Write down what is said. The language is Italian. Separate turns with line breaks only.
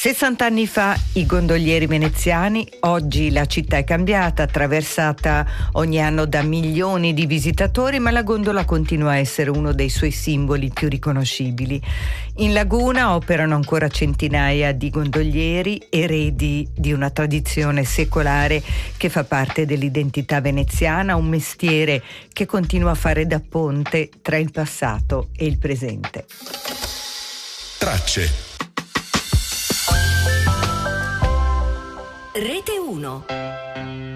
60 anni fa i gondolieri veneziani, oggi la città è cambiata, attraversata ogni anno da milioni di visitatori, ma la gondola continua a essere uno dei suoi simboli più riconoscibili. In laguna operano ancora centinaia di gondolieri, eredi di una tradizione secolare che fa parte dell'identità veneziana, un mestiere che continua a fare da ponte tra il passato e il presente.
Tracce.
Rete 1.